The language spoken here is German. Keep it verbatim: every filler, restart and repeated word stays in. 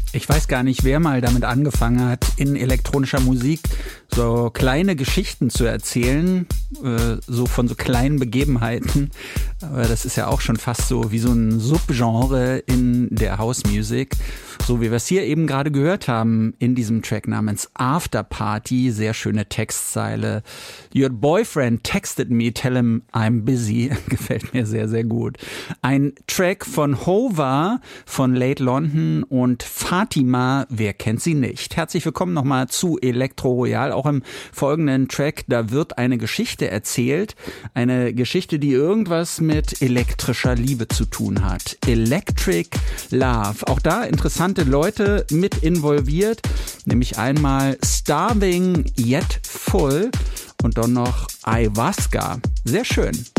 Ich weiß gar nicht, wer mal damit angefangen hat, in elektronischer Musik so kleine Geschichten zu erzählen, äh, so von so kleinen Begebenheiten. Aber das ist ja auch schon fast so wie so ein Subgenre in der House Music. So wie wir es hier eben gerade gehört haben in diesem Track namens After Party. Sehr schöne Textzeile. Your boyfriend texted me, tell him I'm busy. Gefällt mir sehr, sehr gut. Ein Track von Hova, von Late London und Fatima, wer kennt sie nicht? Herzlich willkommen nochmal zu Elektro Royal. Auch im folgenden Track, da wird eine Geschichte erzählt. Eine Geschichte, die irgendwas mit elektrischer Liebe zu tun hat. Electric Love. Auch da interessante Leute mit involviert. Nämlich einmal Starving Yet Full und dann noch Ayahuasca. Sehr schön.